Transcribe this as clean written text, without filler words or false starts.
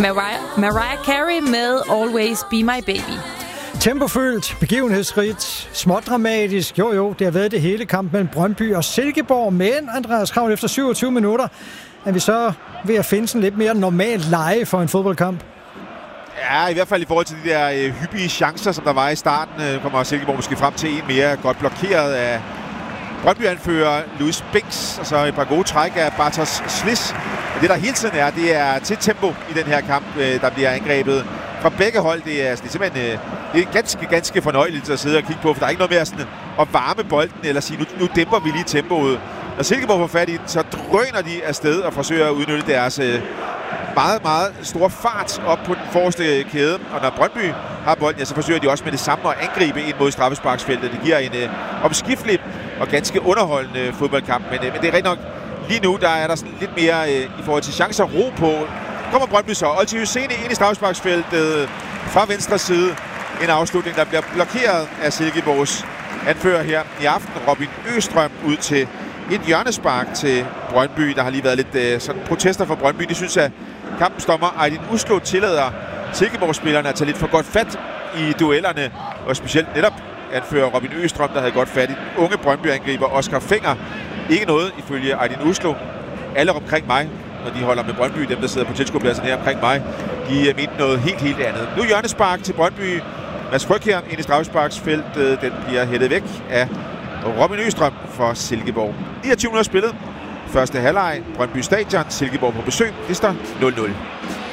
Mariah Carey med Always Be My Baby. Tempofyldt, begivenhedsrigt, småt dramatisk. Jo, det har været det hele kamp mellem Brøndby og Silkeborg. Men Andreas Kravl, efter 27 minutter, er vi så ved at finde sådan lidt mere normalt leje for en fodboldkamp. Ja, i hvert fald i forhold til de der hyppige chancer, som der var i starten, kommer Silkeborg måske frem til en mere godt blokeret af Brøndby-anfører Louis Binks, og så et par gode træk af Bartosz Sliss. Og det der hele tiden er, det er til tempo i den her kamp, der bliver angrebet fra begge hold. Det er simpelthen det er ganske fornøjeligt at sidde og kigge på, for der er ikke noget mere sådan at varme bolden eller sige, nu dæmper vi lige tempoet. Når Silkeborg får fat i den, så drøner de afsted og forsøger at udnytte deres meget, meget stor fart op på den forreste kæde. Og når Brøndby har bolden, ja, så forsøger de også med det samme at angribe ind mod straffesparksfeltet. Det giver en omskiftelig og ganske underholdende fodboldkamp. Men det er rigtig nok, lige nu der er der sådan lidt mere i forhold til chancer ro på. Kommer Brøndby så. Olti Hysene ind i straffesparksfeltet fra venstre side. En afslutning, der bliver blokeret af Silkeborgs anfører her i aften. Robin Østrøm ud til et hjørnespark til Brøndby. Der har lige været lidt sådan protester fra Brøndby. De synes, at kampens dommer Aydin Uslo tillader Silkeborg-spillerne at tage lidt for godt fat i duellerne. Og specielt netop anfører Robin Østrøm, der havde godt fat i den unge Brøndby-angriber Oscar Fenger. Ikke noget ifølge Aydin Uslo. Alle omkring mig, når de holder med Brøndby, dem der sidder på tilskuerpladsen her omkring mig, de mente noget helt andet. Nu hjørnespark til Brøndby. Mads Fryg her ind i straffesparksfeltet. Den bliver hættet væk af Robin Østrøm for Silkeborg. 29 minutter spillet. Første halvleg. Brøndby Stadion. Silkeborg på besøg. Det står 0-0.